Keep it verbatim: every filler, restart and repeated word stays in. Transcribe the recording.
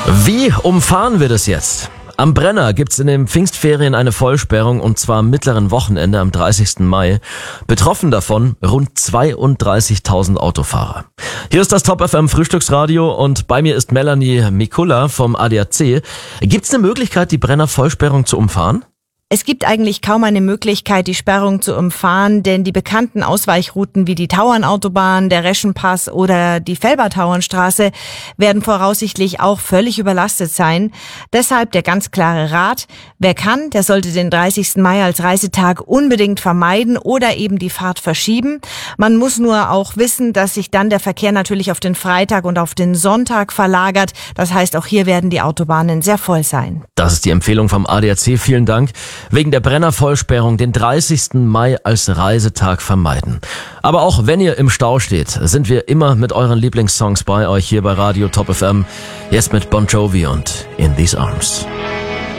Wie umfahren wir das jetzt? Am Brenner gibt's in den Pfingstferien eine Vollsperrung und zwar am mittleren Wochenende am dreißigsten Mai. Betroffen davon rund zweiunddreißigtausend Autofahrer. Hier ist das Top F M Frühstücksradio und bei mir ist Melanie Mikula vom A D A C. Gibt's eine Möglichkeit, die Brenner Vollsperrung zu umfahren? Es gibt eigentlich kaum eine Möglichkeit, die Sperrung zu umfahren, denn die bekannten Ausweichrouten wie die Tauernautobahn, der Reschenpass oder die Felbertauernstraße werden voraussichtlich auch völlig überlastet sein. Deshalb der ganz klare Rat: Wer kann, der sollte den dreißigsten Mai als Reisetag unbedingt vermeiden oder eben die Fahrt verschieben. Man muss nur auch wissen, dass sich dann der Verkehr natürlich auf den Freitag und auf den Sonntag verlagert. Das heißt, auch hier werden die Autobahnen sehr voll sein. Das ist die Empfehlung vom A D A C. Vielen Dank. Wegen der Brenner-Vollsperrung den dreißigsten Mai als Reisetag vermeiden. Aber auch wenn ihr im Stau steht, sind wir immer mit euren Lieblingssongs bei euch hier bei Radio Top F M. Jetzt mit Bon Jovi und In These Arms.